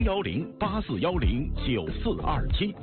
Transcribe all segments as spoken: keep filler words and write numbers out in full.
幺零八四幺零九四二七。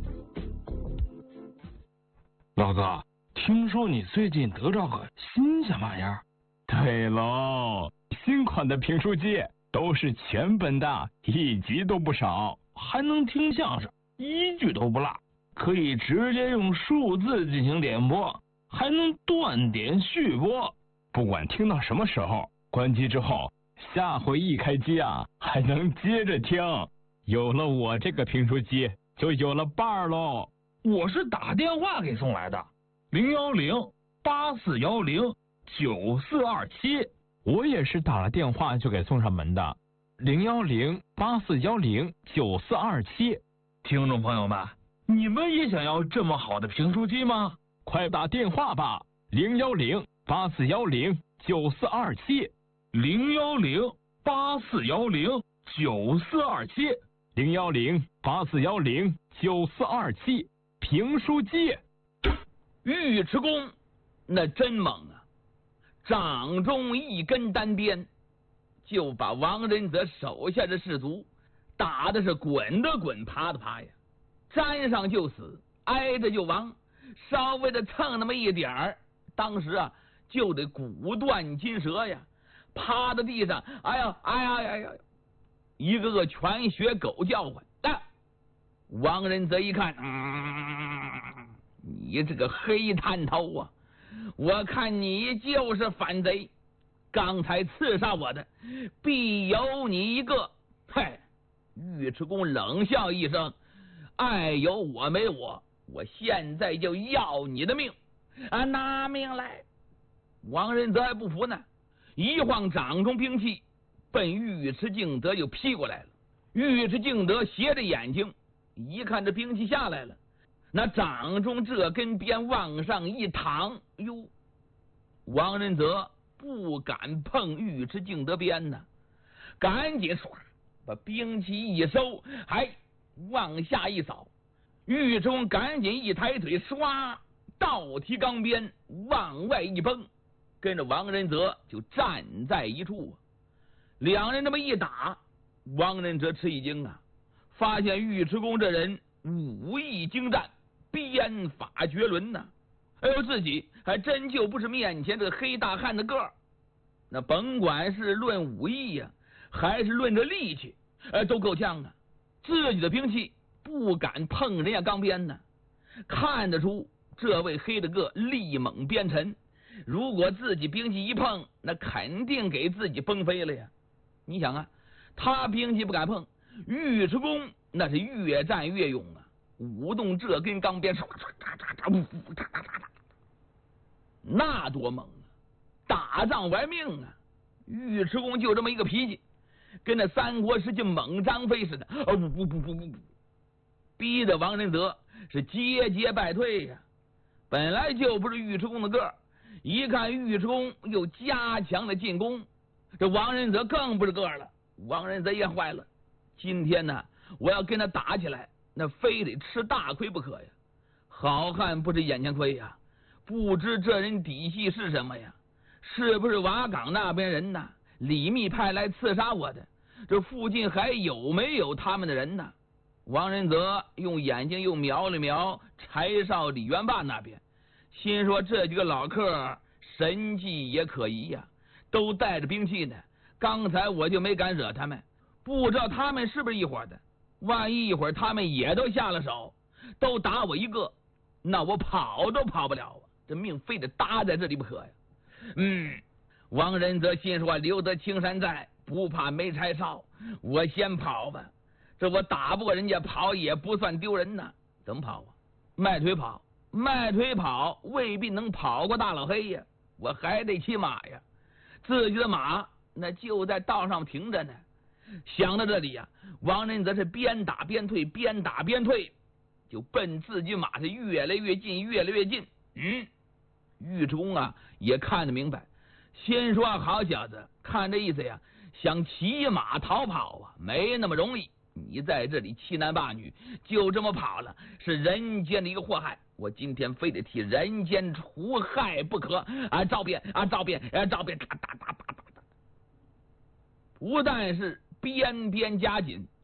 老哥，听说你最近得着个新什么玩意儿？ 对喽，新款的评书机都是全本的，一集都不少， 还能听相声，一句都不落，可以直接用数字进行点播，还能断点续播， 不管听到什么时候，关机之后，下回一开机啊，还能接着听。有了我这个评书机，就有了伴儿喽。 我是打电话给送来的，零幺零八四幺零九四二七。 我也是打了电话就给送上门的，零幺零八四幺零九四二七。 听众朋友们，你们也想要这么好的评书机吗？ 快打电话吧，零幺零八四幺零九四二七， 零幺零八四幺零九四二七， 零幺零八四幺零九四二七。评书机， 尉迟恭那真猛啊！掌中一根单鞭，就把王仁则手下的士卒打的是滚的滚，爬的爬呀，沾上就死，挨着就亡，稍微的蹭那么一点儿，当时啊就得骨断筋折呀，趴在地上，哎呀哎呀哎呀，一个个犬学狗叫唤。但王仁则一看，嗯，你这个黑探头啊，我看你就是反贼，刚才刺杀我的必有你一个。嘿，尉迟恭冷笑一声，爱有我没我，我现在就要你的命啊，拿命来！王仁则还不服呢，一晃掌中兵器，奔尉迟敬德就劈过来了。尉迟敬德斜着眼睛一看，这兵器下来了，那掌中这根鞭往上一躺，哟，王仁则不敢碰尉迟敬德鞭呢，赶紧唰把兵器一收，还往下一扫。尉迟恭赶紧一抬腿，唰倒提钢鞭往外一崩，跟着王仁则就站在一处。两人这么一打，王仁则吃一惊啊，发现尉迟恭这人武艺精湛，鞭法绝伦呐、啊！哎呦，自己还真就不是面前这个黑大汉的个儿。那甭管是论武艺呀、啊，还是论这力气，哎，都够呛啊！自己的兵器不敢碰人家钢鞭呢，看得出这位黑的个力猛鞭沉，如果自己兵器一碰，那肯定给自己崩飞了呀！你想啊，他兵器不敢碰，尉迟恭那是越战越勇啊，舞动这根钢鞭，唰唰唰唰唰，呜呜唰唰唰唰，那多猛啊！打仗玩命啊！尉迟恭就这么一个脾气，跟那三国时期猛张飞似的，啊呜呜呜呜呜，逼得王仁则是节节败退呀、啊。本来就不是尉迟恭的个儿，一看尉迟恭又加强了进攻，这王仁则更不是个儿了。王仁则也坏了，今天呢，我要跟他打起来，那非得吃大亏不可呀！好汉不吃眼前亏呀，不知这人底细是什么呀？是不是瓦岗那边人呢？李密派来刺杀我的，这附近还有没有他们的人呢？王仁则用眼睛又瞄了瞄柴少、李元霸那边，心说这几个老客神迹也可疑呀，都带着兵器呢。刚才我就没敢惹他们，不知道他们是不是一伙的。万一一会儿他们也都下了手，都打我一个，那我跑都跑不了啊！这命非得搭在这里不可呀。嗯，王仁则心说留得青山在，不怕没柴烧，我先跑吧。这我打不过人家，跑也不算丢人呐。怎么跑啊？迈腿跑，迈腿跑未必能跑过大老黑呀，我还得骑马呀。自己的马那就在道上停着呢。想到这里呀、啊，王仁则是边打边退，边打边退，就奔自己马是越来越近，越来越近。嗯，尉迟恭啊也看得明白，心说好小子，看这意思呀，想骑马逃跑啊，没那么容易。你在这里欺男霸女，就这么跑了，是人间的一个祸害。我今天非得替人间除害不可啊！照鞭啊，照鞭啊，照鞭，哒哒哒哒哒哒。不但是鞭鞭加紧，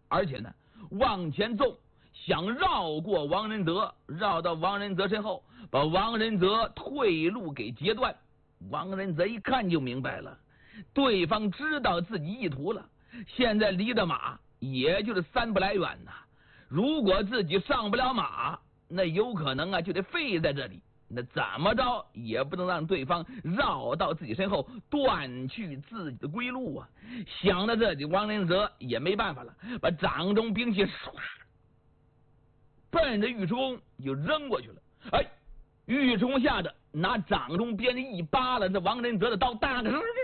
而且呢往前走，想绕过王仁泽，绕到王仁泽身后，把王仁泽退路给截断。王仁泽一看就明白了，对方知道自己意图了，现在离着马也就是三步来远呐。如果自己上不了马，那有可能啊就得废在这里，那怎么着也不能让对方绕到自己身后，断去自己的归路啊！想到这里，王仁泽也没办法了，把掌中兵器唰奔着尉迟恭就扔过去了。哎，尉迟恭吓得拿掌中鞭子一扒拉这王仁泽的刀，当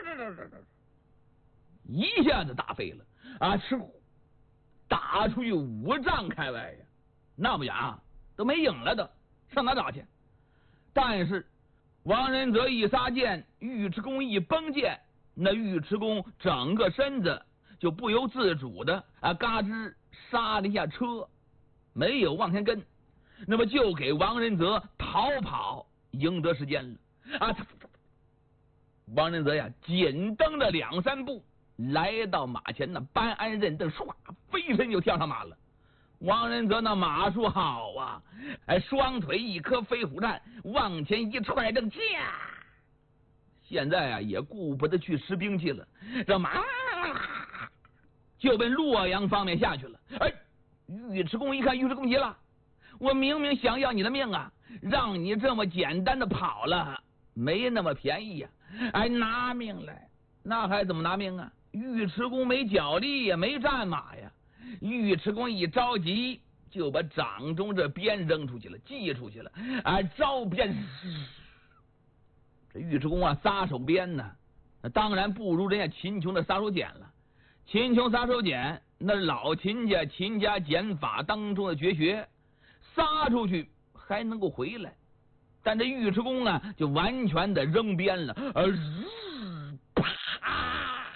一下子打飞了啊！是打出去五丈开外呀！那不讲都没影了，都上哪找去？但是王仁泽一撒剑，尉迟恭一绷剑，那尉迟恭整个身子就不由自主的啊嘎吱刹了一下车，没有往前跟，那么就给王仁泽逃跑赢得时间了啊！王仁泽呀，紧蹬了两三步，来到马前呢，搬鞍认镫，唰，飞身就跳上马了。王仁泽那马术好啊，哎，双腿一颗飞虎战，往前一踹，正驾，现在啊也顾不得去拾兵器了，这马就奔洛阳方面下去了。哎，尉迟恭一看，尉迟恭急了，我明明想要你的命啊，让你这么简单的跑了，没那么便宜呀、啊！哎，拿命来，那还怎么拿命啊？尉迟恭没脚力呀，没战马呀。尉迟恭一着急，就把掌中这鞭扔出去了，击出去了。啊，招鞭，这尉迟恭啊，撒手鞭呢，那当然不如人家秦琼的撒手锏了。秦琼撒手锏，那老秦家秦家剪法当中的绝学，撒出去还能够回来，但这尉迟恭啊，就完全的扔鞭了，呃，啪！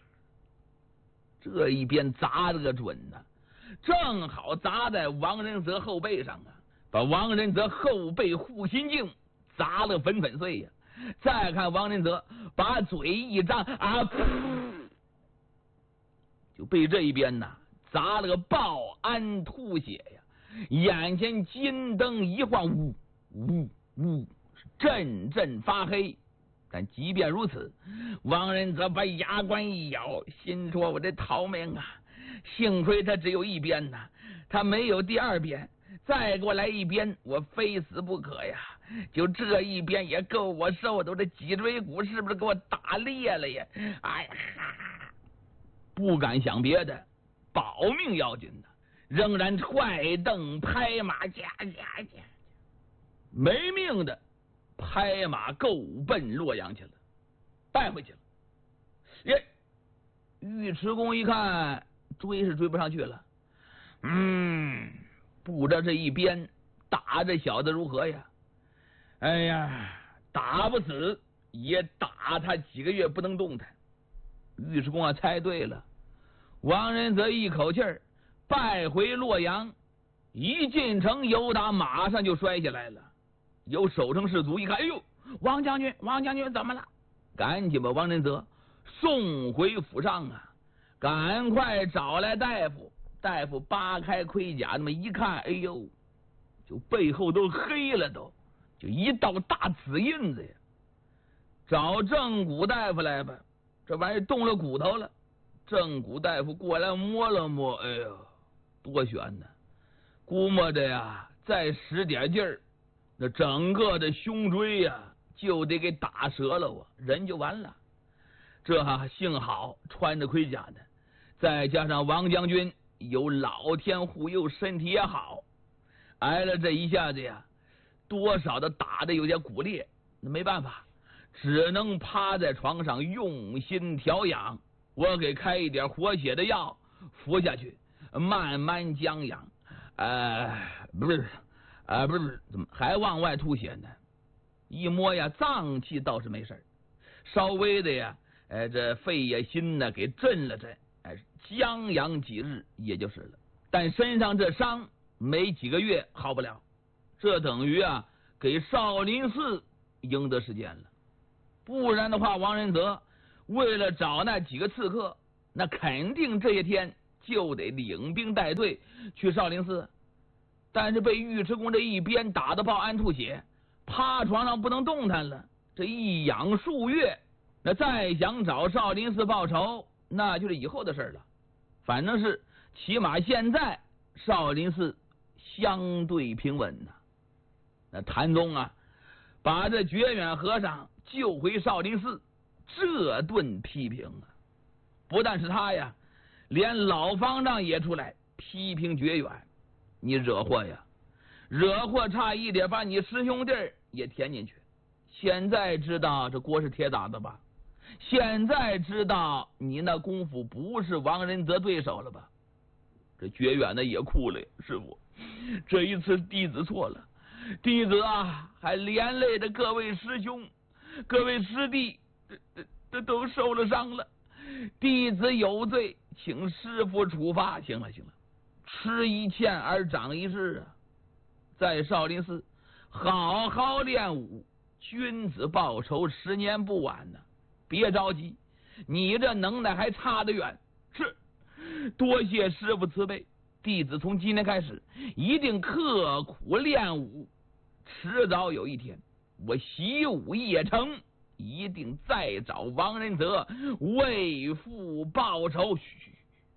这一鞭砸了个准呐、啊，正好砸在王仁泽后背上啊，把王仁泽后背护心镜砸了粉粉碎呀、啊。再看王仁泽把嘴一张啊，就被这一鞭呐、啊、砸了个爆鞍吐血呀，眼前金灯一晃，呜呜呜，阵阵发黑。但即便如此，王仁泽把牙关一咬，心说我这逃命啊，幸亏他只有一鞭呐、啊，他没有第二鞭，再给我来一鞭，我非死不可呀！就这一鞭也够我受的，我这脊椎骨是不是给我打裂了呀？哎呀，不敢想别的，保命要紧呐，仍然踹蹬拍马，驾驾驾，没命的拍马够奔洛阳去了，带回去了。耶，尉迟恭一看追是追不上去了，嗯，不知道这一鞭打这小子如何呀？哎呀，打不死也打他几个月不能动弹。尉迟恭啊，猜对了。王仁泽一口气儿败回洛阳，一进城由打马上就摔下来了。有守城士卒一看，哎呦，王将军，王将军怎么了？赶紧把王仁泽送回府上啊！赶快找来大夫，大夫扒开盔甲，那么一看，哎呦，就背后都黑了都，就一道大紫印子呀！找正骨大夫来吧，这玩意动了骨头了。正骨大夫过来摸了摸，哎呦，多悬呢！估摸着呀，再使点劲儿，那整个的胸椎呀、啊、就得给打折了，我人就完了。这哈幸好穿着盔甲的，再加上王将军有老天护佑，身体也好，挨了这一下子呀，多少的打的有点骨裂，那没办法，只能趴在床上用心调养。我给开一点活血的药服下去，慢慢将养。呃，不是。啊，不是，怎么还往外吐血呢？一摸呀，脏器倒是没事，稍微的呀，哎，这肺呀、心呢，给震了震，哎，将养几日也就是了。但身上这伤没几个月好不了，这等于啊，给少林寺赢得时间了。不然的话，王仁泽为了找那几个刺客，那肯定这些天就得领兵带队去少林寺，但是被尉迟恭这一鞭打得报案吐血，趴床上不能动弹了。这一养数月，那再想找少林寺报仇，那就是以后的事了。反正是起码现在少林寺相对平稳呐。那谭宗啊，把这觉远和尚救回少林寺，这顿批评啊，不但是他呀，连老方丈也出来批评觉远，你惹祸呀，惹祸差一点把你师兄弟也填进去。现在知道这锅是铁打的吧？现在知道你那功夫不是王仁泽对手了吧？这觉远的也哭了，师傅，这一次弟子错了，弟子啊还连累着各位师兄、各位师弟，这这这都受了伤了，弟子有罪，请师傅处罚。行了行了，吃一堑而长一智啊，在少林寺好好练武，君子报仇，十年不晚呢。别着急，你这能耐还差得远。是，多谢师傅慈悲，弟子从今天开始一定刻苦练武，迟早有一天我习武业成，一定再找王仁泽为父报仇。嘘，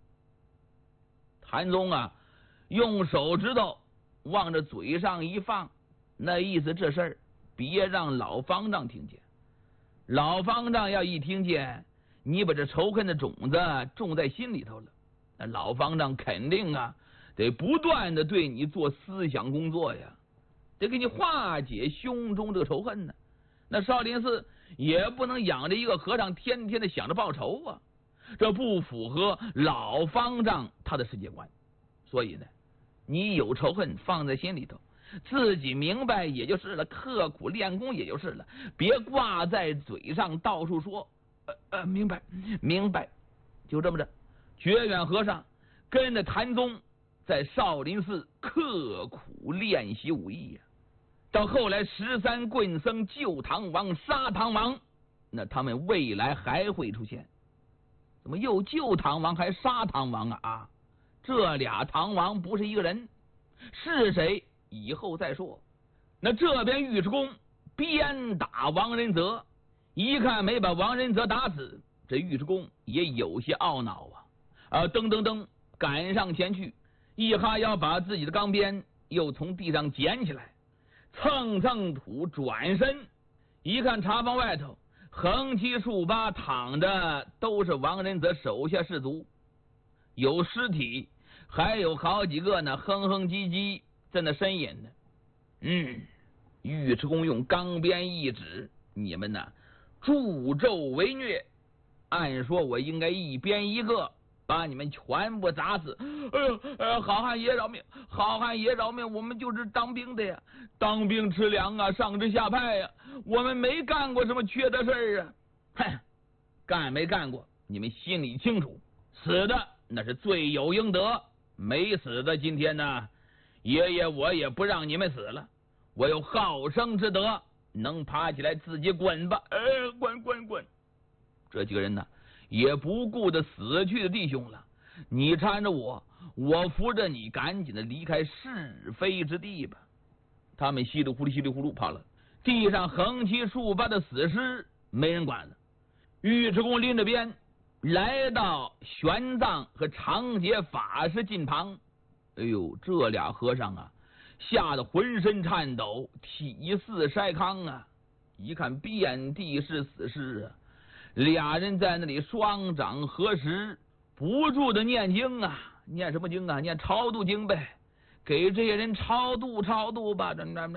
谭宗啊，用手指头往着嘴上一放，那意思这事儿别让老方丈听见。老方丈要一听见你把这仇恨的种子种在心里头了，那老方丈肯定啊得不断的对你做思想工作呀，得给你化解胸中这个仇恨呢。那少林寺也不能养着一个和尚天天的想着报仇啊，这不符合老方丈他的世界观。所以呢，你有仇恨放在心里头，自己明白也就是了，刻苦练功也就是了，别挂在嘴上到处说。呃呃，明白明白，就这么着。觉远和尚跟着谭宗在少林寺刻苦练习武艺呀、啊。到后来十三棍僧救唐王杀唐王，那他们未来还会出现。怎么又救唐王还杀唐王啊？啊，这俩唐王不是一个人，是谁？以后再说。那这边尉迟恭鞭打王仁泽，一看没把王仁泽打死，这尉迟恭也有些懊恼啊，啊，噔噔噔赶上前去，一哈腰把自己的钢鞭又从地上捡起来，蹭蹭土，转身一看茶房外头横七竖八躺着都是王仁泽手下士卒，有尸体，还有好几个呢哼哼唧唧在那呻吟呢。嗯，尉迟恭用钢鞭一指，你们呢助纣为虐，按说我应该一鞭一个把你们全部砸死。哎呦，呃，好汉爷饶命，好汉爷饶命，我们就是当兵的呀，当兵吃粮啊，上至下派呀，我们没干过什么缺德事儿啊。哼，干没干过你们心里清楚，死的那是罪有应得，没死的今天呢爷爷我也不让你们死了，我有好生之德，能爬起来自己滚吧。哎，滚滚滚！这几个人呢也不顾着死去的弟兄了，你搀着我，我扶着你，赶紧的离开是非之地吧。他们稀里糊涂稀里糊涂跑了，地上横七竖八的死尸没人管了。尉迟恭拎着鞭来到玄奘和长节法师近旁，哎呦，这俩和尚啊吓得浑身颤抖，体似筛糠啊，一看遍地是死尸啊，俩人在那里双掌合十，不住的念经啊。念什么经啊？念超度经呗，给这些人超度超度吧。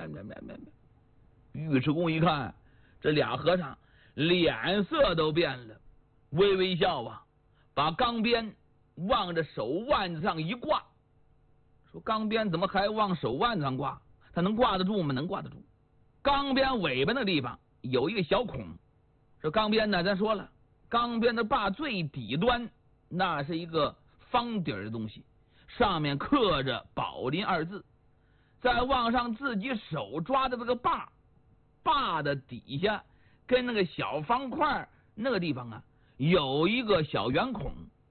尉迟恭一看这俩和尚脸色都变了，微微笑啊，把钢鞭往着手腕子上一挂，说钢鞭怎么还往手腕子上挂？它能挂得住吗？能挂得住。钢鞭尾巴那个地方有一个小孔，这钢鞭呢，咱说了，钢鞭的把最底端那是一个方底的东西，上面刻着宝林二字，再往上自己手抓的这个把，把的底下跟那个小方块那个地方啊有一个小圆孔，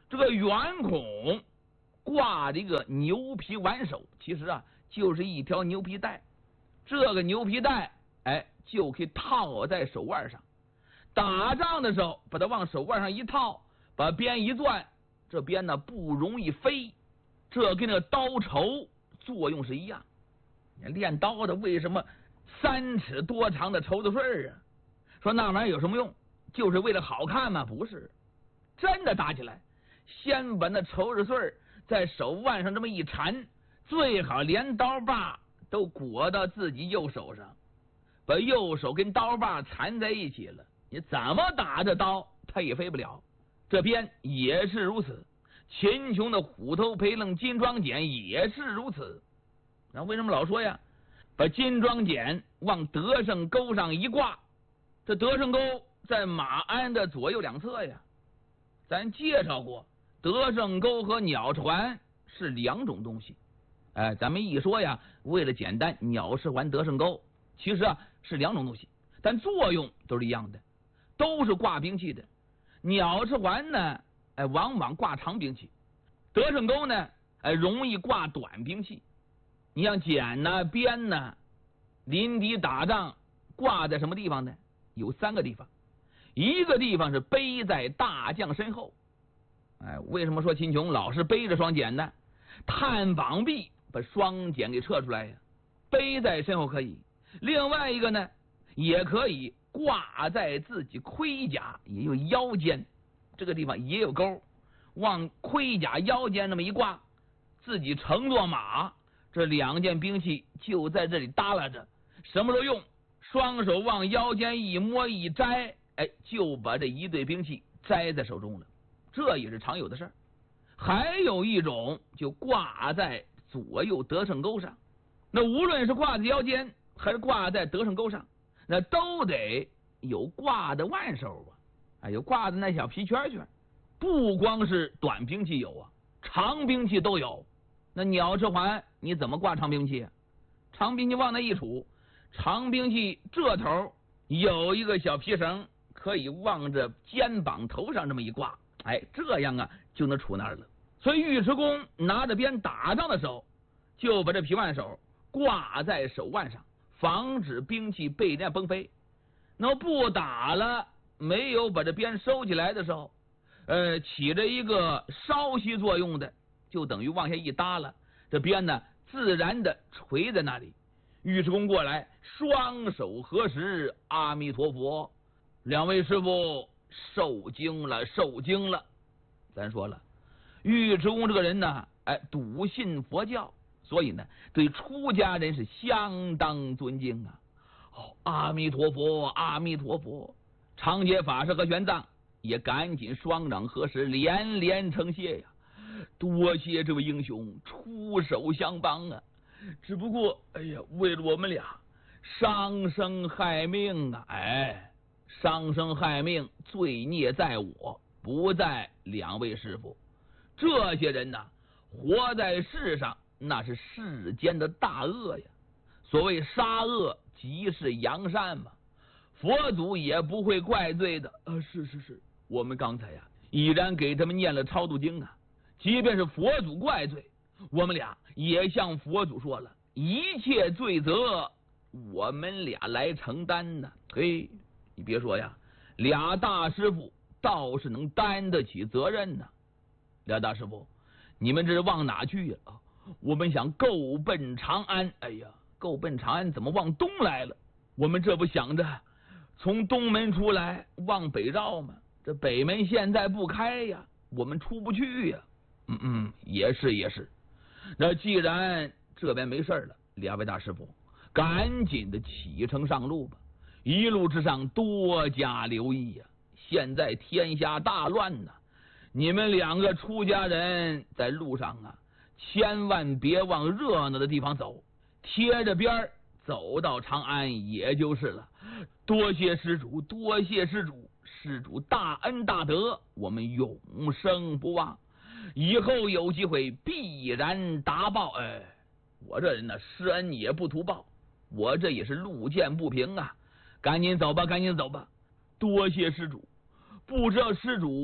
这个圆孔挂着一个牛皮挽手，其实啊就是一条牛皮带。这个牛皮带，哎，就可以套在手腕上。打仗的时候，把它往手腕上一套，把鞭一攥，这鞭呢不容易飞。这跟那个刀筹作用是一样。练刀的为什么三尺多长的绸子穗啊？说那玩意儿有什么用？就是为了好看吗？不是，真的打起来，先把那绸子穗在手腕上这么一缠，最好连刀把都裹到自己右手上，把右手跟刀把缠在一起了，你怎么打这刀它也飞不了。这边也是如此，秦琼的虎头培楞金装锏也是如此。那为什么老说呀？把金装锏往德胜沟上一挂，这德胜沟在马鞍的左右两侧呀。咱介绍过，德胜沟和鸟翅环是两种东西。哎，咱们一说呀，为了简单，鸟翅环、德胜沟其实啊是两种东西，但作用都是一样的，都是挂兵器的。鸟翅环呢，哎，往往挂长兵器；德胜沟呢，哎，容易挂短兵器。你像锏呐、鞭呐，临敌打仗挂在什么地方呢？有三个地方，一个地方是背在大将身后。哎，为什么说秦琼老是背着双锏呢？探膀臂把双锏给撤出来呀，背在身后可以。另外一个呢，也可以挂在自己盔甲，也有腰间，这个地方也有钩，往盔甲腰间那么一挂，自己乘坐马，这两件兵器就在这里耷拉着，什么都用，双手往腰间一摸一摘，哎，就把这一对兵器摘在手中了，这也是常有的事儿。还有一种就挂在左右德胜沟上，那无论是挂在腰间还是挂在德胜沟上，那都得有挂的腕手啊，哎，有挂的那小皮圈圈。不光是短兵器有啊，长兵器都有。那鸟翅环你怎么挂长兵器啊？长兵器往那一杵，长兵器这头有一个小皮绳，可以往着肩膀头上这么一挂，哎，这样啊就能杵那儿了。所以尉迟恭拿着鞭打仗的时候，就把这皮腕手挂在手腕上，防止兵器被人家崩飞。那不打了，没有把这鞭收起来的时候，呃，起着一个稍息作用的，就等于往下一耷拉，这鞭呢自然的垂在那里。尉迟恭过来，双手合十，阿弥陀佛，两位师傅受惊了，受惊了。咱说了，尉迟恭这个人呢，哎，笃信佛教，所以呢，对出家人是相当尊敬啊。哦，阿弥陀佛，阿弥陀佛。长解法师和玄奘也赶紧双掌合十，连连称谢呀。多谢这位英雄出手相帮啊！只不过，哎呀，为了我们俩，伤生害命啊！哎，伤生害命，罪孽在我，不在两位师傅。这些人呐，活在世上，那是世间的大恶呀。所谓杀恶，即是扬善嘛。佛祖也不会怪罪的。呃，是是是，我们刚才呀，已然给他们念了超度经啊。即便是佛祖怪罪，我们俩也向佛祖说了，一切罪责我们俩来承担呢。嘿，你别说呀，俩大师傅倒是能担得起责任呢。俩大师傅，你们这是往哪去呀？我们想够奔长安。哎呀，够奔长安怎么往东来了？我们这不想着从东门出来往北绕吗？这北门现在不开呀，我们出不去呀。嗯嗯，也是也是。那既然这边没事了，两位大师傅赶紧的启程上路吧。一路之上多加留意呀，现在天下大乱呐，你们两个出家人在路上啊，千万别往热闹的地方走，贴着边儿走到长安也就是了。多谢施主，多谢施主，施主大恩大德，我们永生不忘。以后有机会必然答报。哎，我这人呢，施恩也不图报，我这也是路见不平啊。赶紧走吧，赶紧走吧。多谢施主，不知道施主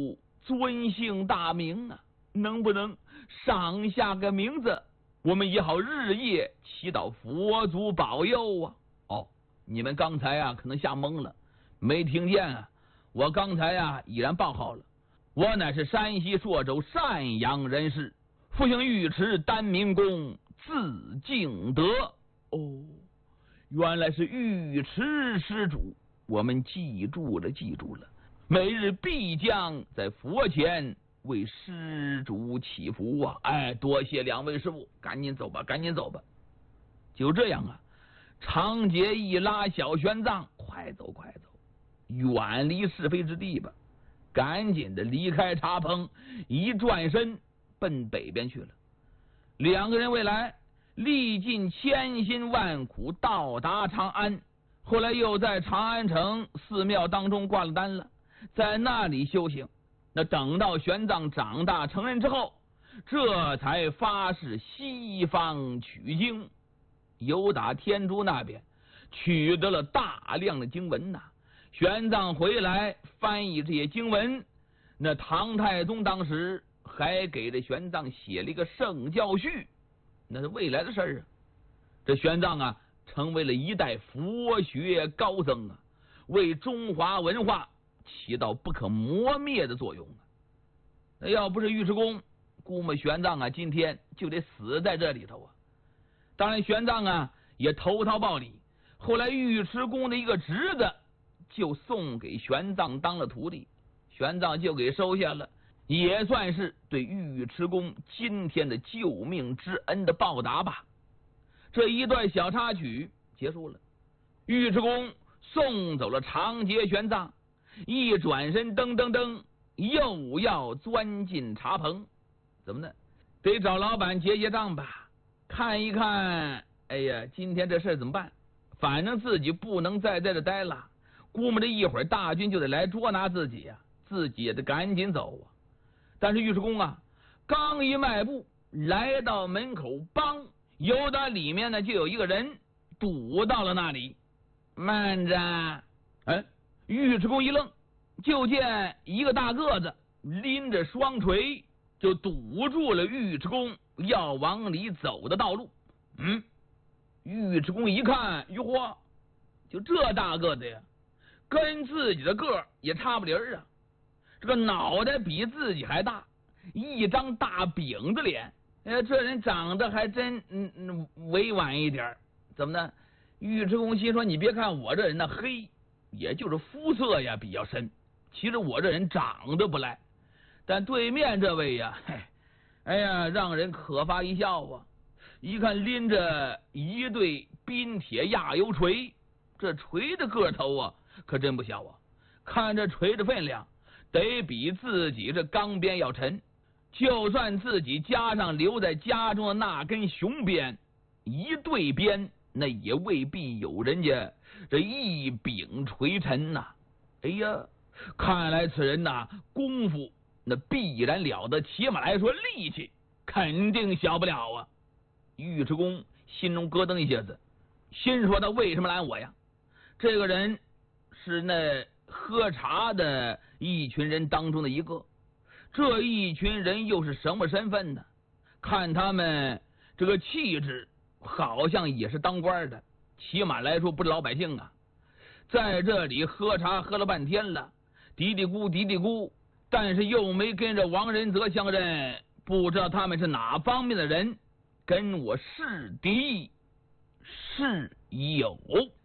尊姓大名啊？能不能上下个名字，我们也好日夜祈祷佛祖保佑啊？哦，你们刚才啊可能吓懵了，没听见啊？我刚才啊已然报好了，我乃是山西朔州单阳人士，复姓尉迟，单名公，字敬德。哦，原来是尉迟施主，我们记住了，记住了。每日必将在佛前为施主祈福啊！哎，多谢两位师傅，赶紧走吧，赶紧走吧。就这样啊，长节一拉小玄奘，快走快走，远离是非之地吧。赶紧的离开茶棚，一转身奔北边去了。两个人未来历尽千辛万苦到达长安，后来又在长安城寺庙当中挂了单了，在那里修行。那等到玄奘长大成人之后，这才发誓西方取经，由打天竺那边取得了大量的经文呐、啊。玄奘回来翻译这些经文，那唐太宗当时还给这玄奘写了一个圣教序，那是未来的事儿啊。这玄奘啊，成为了一代佛学高僧啊，为中华文化起到不可磨灭的作用啊。那要不是尉迟恭，估摸玄奘啊今天就得死在这里头啊。当然玄奘啊也投桃报李，后来尉迟恭的一个侄子就送给玄奘当了徒弟，玄奘就给收下了，也算是对尉迟恭今天的救命之恩的报答吧。这一段小插曲结束了，尉迟恭送走了长节玄奘，一转身噔噔噔又要钻进茶棚，怎么呢？得找老板结结账吧，看一看，哎呀，今天这事怎么办？反正自己不能再在这待了，估摸着一会儿大军就得来捉拿自己呀、啊，自己也得赶紧走啊。但是尉迟恭啊，刚一迈步来到门口，梆，由打里面呢就有一个人堵到了那里。慢着！哎，尉迟恭一愣，就见一个大个子拎着双锤，就堵住了尉迟恭要往里走的道路。嗯，尉迟恭一看，哟嚯，就这大个子呀，跟自己的个儿也差不离儿啊。这个脑袋比自己还大，一张大饼子脸，哎，这人长得还真嗯嗯委婉一点。怎么呢？尉迟恭心说，你别看我这人呢黑，也就是肤色呀比较深，其实我这人长得不赖。但对面这位呀，嘿，哎呀，让人可发一笑啊！一看拎着一对冰铁压油锤，这锤的个头啊可真不小啊，看这锤的分量得比自己这钢鞭要沉，就算自己加上留在家中的那根熊鞭，一对鞭那也未必有人家这一柄锤沉呐、啊。哎呀，看来此人呐、啊、功夫那必然了得，起码来说力气肯定小不了啊。尉迟恭心中咯噔一下子，心说他为什么拦我呀？这个人是那喝茶的一群人当中的一个，这一群人又是什么身份呢？看他们这个气质，好像也是当官的，起码来说不是老百姓啊。在这里喝茶喝了半天了，嘀嘀咕嘀嘀咕，但是又没跟着王仁泽相认，不知道他们是哪方面的人，跟我是敌是友。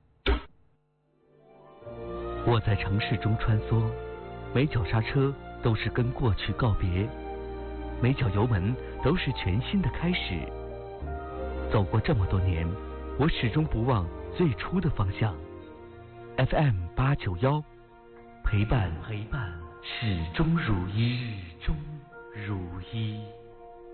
我在城市中穿梭，每脚刹车都是跟过去告别，每脚油门都是全新的开始。走过这么多年，我始终不忘最初的方向。F M 八九幺，陪伴陪伴，始终如一，始终如一。